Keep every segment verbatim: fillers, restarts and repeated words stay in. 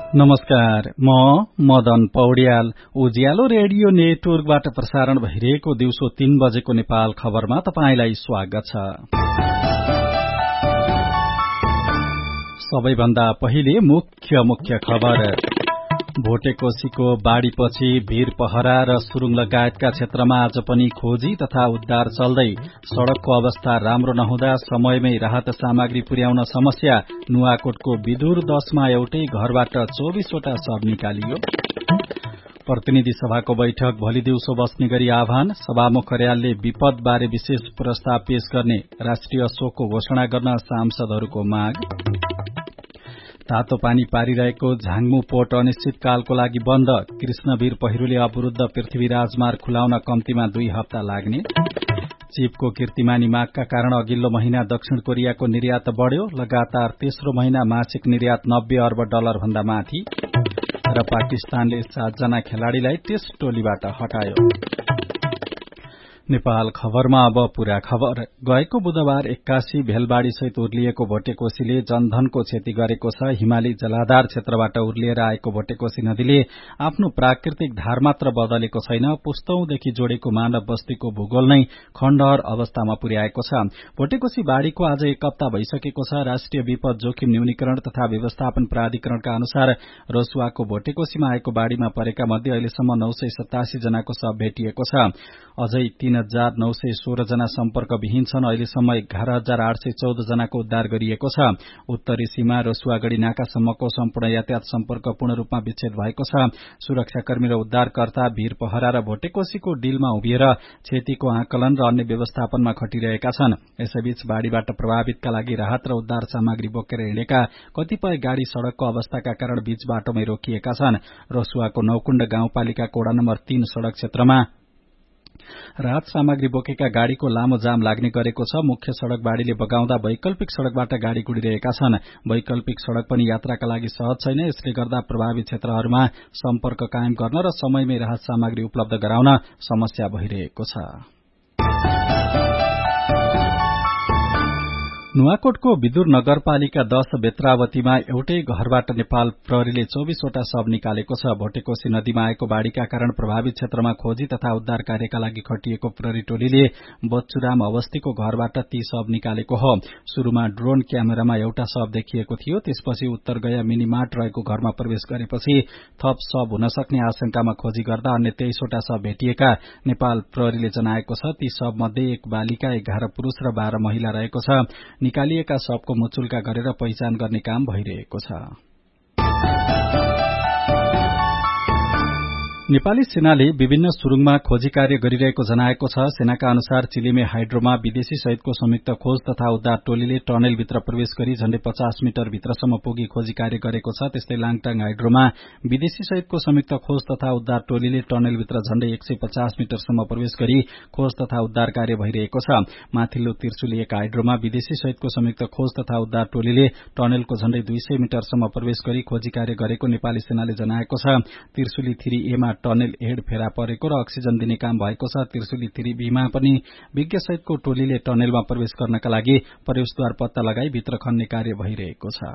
नमस्कार, म मदन पौड्याल। उज्यालो रेडियो नेटवर्कबाट प्रसारण भइरहेको दिउँसो तीन बजेको नेपाल खबरमा तपाईंलाई स्वागत छ। सबैभन्दा पहिले मुख्य मुख्य खबर। भोटेकोसीको बाढ़ीपछि भीर पहरा र सुरुङ लगायतका क्षेत्रमा आज पनि खोजी तथा उद्धार चल्दै। सड़कको अवस्था राम्रो नहुँदा समयमै राहत सामग्री पुर्याउन समस्या। नुवाकोटको विदुर दशमा एउटै घरबाट चौबीसवटा शव निकालियो। प्रतिनिधि सभाको बैठक भोलि दिउँसो बस्ने गरी आह्वान। सभामुख अर्यालले विपद बारे विशेष प्रस्ताव पेश गर्ने राष्ट्रिय शोकको घोषणा गर्न सांसदहरूको माग। तातो पानी पारिरहेको झाङमु पोर्ट अनिश्चितकालको लागि बन्द। कृष्णवीर पहिरोले अवरुद्ध पृथ्वी राजमार्ग खुलाउन कम्तीमा दुई हप्ता लाग्ने। चिपको कीर्तिमानी मागका कारण अघिल्लो महिना दक्षिण कोरियाको निर्यात बढ़्यो। लगातार तेस्रो महिना मासिक निर्यात नब्बे अर्ब डलर भन्दा माथि। र पाकिस्तानले सातजना खेलाड़ीलाई टेस्ट टोलीबाट हटायो। नेपाल खबरमा अब पूरा खबर। गएको बुधबार एक्कासी भेलबाड़ी सहित उर्लिएको भोटेकोसीले जनधनको क्षति गरेको छ। हिमाली जलाधार क्षेत्रबाट उर्लिएर आएको भोटेकोसी नदीले आफ्नो प्राकृतिक धार मात्र बदलेको छैन, पुस्तौंदेखि जोडेको मानव बस्तीको भूगोल नै खण्डहर अवस्थामा पुर्याएको छ। भोटेकोसी बाढ़ीको आज एक हप्ता भइसकेको छ। राष्ट्रिय विपद जोखिम न्यूनीकरण तथा व्यवस्थापन प्राधिकरणका अनुसार रसुवाको भोटेकोसीमा आएको बाढ़ीमा परेका मध्ये अहिलेसम्म नौ सय सतासी जनाको शव भेटिएको छ। अझै तीन हजार नौ सय सोह्र जना सम्पर्क विहीन छन्। अहिलेसम्म एघार हजार आठ सय चौध जनाको उद्धार गरिएको छ। उत्तरी सीमा रसुवागढ़ी नाकासम्मको सम्पूर्ण यातायात सम्पर्क पूर्ण रूपमा विच्छेद भएको छ। सुरक्षाकर्मी र उद्धारकर्ता भीर पहरा र भोटेकोसीको डिलमा उभिएर क्षतिको आकलन र अन्य व्यवस्थापनमा खटिरहेका छन्। यसैबीच बाढ़ीबाट प्रभावितका लागि राहत र उद्धार सामग्री बोकेर हिँडेका कतिपय गाड़ी सड़कको अवस्थाका कारण बीच बाटोमै रोकिएका छन्। रसुवाको नौकुण्ड गाउँपालिकाको वडा नम्बर तीन सड़क क्षेत्रमा राहत सामग्री बोकेका गाड़ीको लामो जाम लाग्ने गरेको छ। मुख्य सड़क बाढ़ीले बगाउँदा वैकल्पिक सड़कबाट गाड़ी गुडिरहेका छन्। वैकल्पिक सड़क पनि यात्राका लागि सहज छैन। यसले गर्दा प्रभावित क्षेत्रहरूमा सम्पर्क कायम गर्न र समयमै राहत सामग्री उपलब्ध गराउन समस्या भइरहेको छ। नुवाकोटको विदुर नगरपालिका दश बेत्रावतीमा एउटै घरबाट नेपाल प्रहरीले चौबीसवटा शव निकालेको छ। भोटेकोसी नदीमा आएको बाढ़ीका कारण प्रभावित क्षेत्रमा खोजी तथा उद्धार कार्यका लागि खटिएको प्रहरी टोलीले बच्चुराम अवस्थीको घरबाट ती शव निकालेको हो। शुरूमा ड्रोन क्यामेरामा एउटा शव देखिएको थियो। त्यसपछि उत्तर गया मिनीमार्ट रहेको घरमा प्रवेश गरेपछि थप शव हुन सक्ने आशंकामा खोजी गर्दा अन्य तेइसवटा शव भेटिएका नेपाल प्रहरीले जनाएको छ। ती शव मध्ये एक बालिका, एघार पुरूष र बाह्र महिला रहेको छ। निकालिएका शवको मुचुल्का गरेर पहिचान गर्ने काम भइरहेको छ। नेपाली सेनाले विभिन्न सुरुङमा खोजी कार्य गरिरहेको जनाएको छ। सेनाका अनुसार चिलिमे हाइड्रोमा विदेशी सहितको संयुक्त खोज तथा उद्धार टोलीले टनेलभित्र प्रवेश गरी झण्डै पचास मिटर भित्रसम्म पुगी खोजी कार्य गरेको छ। त्यस्तै लाङटाङ हाइड्रोमा विदेशी सहितको संयुक्त खोज तथा उद्धार टोलीले टनेलभित्र झण्डै एक सय पचास मिटरसम्म प्रवेश गरी खोज तथा उद्धार कार्य भइरहेको छ। माथिल्लो त्रिशुली एक हाइड्रोमा विदेशी सहितको संयुक्त खोज तथा उद्धार टोलीले टनेलको झण्डै दुई सय मिटरसम्म प्रवेश गरी खोजी कार्य गरेको नेपाली सेनाले जनाएको छ। त्रिशुली थ्री एमा टनेल हेड फेरा परेको र अक्सिजन दिने काम भएको छ। त्रिशुली थ्री बीमा पनि विज्ञ सहितको टोलीले टनेलमा प्रवेश गर्नका लागि प्रवेशद्वार पत्ता लगाई भित्र खन्ने कार्य भइरहेको छ।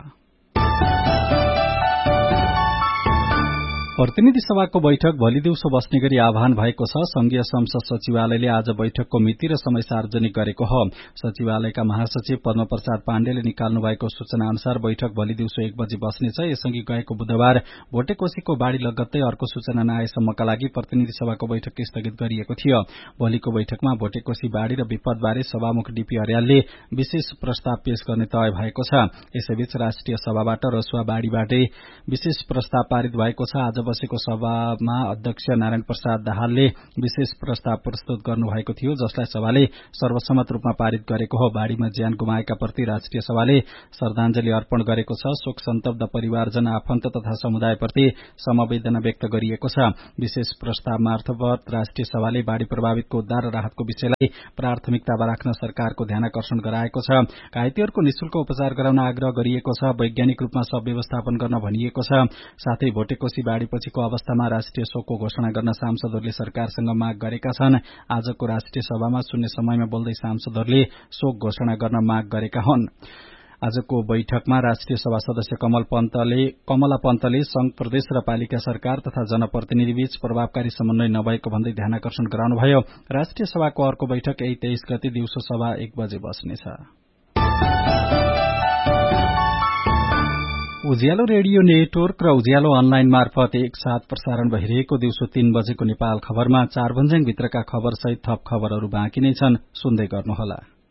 प्रतिनिधि सभाको बैठक भोलि दिउँसो बस्ने गरी आह्वान भएको छ। संघीय संसद सचिवालयले आज बैठकको मिति र समय सार्वजनिक गरेको हो। सचिवालयका महासचिव पद्म प्रसाद पाण्डेले निकाल्नु भएको सूचना अनुसार बैठक भोलि दिउँसो एक बजी बस्नेछ। यसअघि गएको बुधबार भोटेकोसीको बाढ़ी लगत्तै अर्को सूचना नआएसम्मका लागि प्रतिनिधि सभाको बैठक स्थगित गरिएको थियो। भोलिको बैठकमा भोटेकोसी बाढ़ी र विपदबारे सभामुख डीपी अर्यालले विशेष प्रस्ताव पेश गर्ने तय भएको छ। यसैबीच राष्ट्रिय सभाबाट रसुवा बाढ़ीबाटै विशेष प्रस्ताव पारित भएको छ। आज बसेको सभामा अध्यक्ष नारायण प्रसाद दाहालले विशेष प्रस्ताव प्रस्तुत गर्नुभएको थियो, जसलाई सभाले सर्वसम्मत रूपमा पारित गरेको हो। बाढ़ीमा ज्यान गुमाएका प्रति राष्ट्रिय सभाले श्रद्धाञ्जली अर्पण गरेको छ। शोक सन्तप्त परिवारजन, आफन्त तथा समुदायप्रति समवेदना व्यक्त गरिएको छ। विशेष प्रस्ताव मार्फत राष्ट्रिय सभाले बाढ़ी प्रभावितको उद्धार र राहतको विषयलाई प्राथमिकतामा राख्न सरकारको ध्यानाकर्षण गराएको छ। घाइतेहरूको निशुल्क उपचार गराउन आग्रह गरिएको छ। वैज्ञानिक रूपमा शव व्यवस्थापन गर्न भनिएको छ। साथै भोटेकोसी बाढ़ी पछिको अवस्थामा राष्ट्रिय शोकको घोषणा गर्न सांसदहरूले सरकारसँग माग गरेका छन्। आजको राष्ट्रिय सभामा शून्य समयमा बोल्दै सांसदहरूले शोक घोषणा गर्न माग गरेका हुन्। आजको बैठकमा राष्ट्रिय सभा सदस्य कमल पन्तले कमला पन्तले संघ प्रदेश र पालिका सरकार तथा जनप्रतिनिधि बीच प्रभावकारी समन्वय नभएको भन्दै ध्यानाकर्षण गराउनुभयो। राष्ट्रिय सभाको अर्को बैठक यही तेइस गते दिउँसो सभा एक बजे बस्नेछ। उज्यालो रेडियो नेटवर्क र उज्यालो अनलाइन मार्फत एक साथ प्रसारण भइरहेको दिउँसो तीन बजेको नेपाल खबरमा चार भन्ज्याङ भित्रका खबर सहित थप खबरहरू बाँकी नै छन्, सुन्दै गर्नुहोला।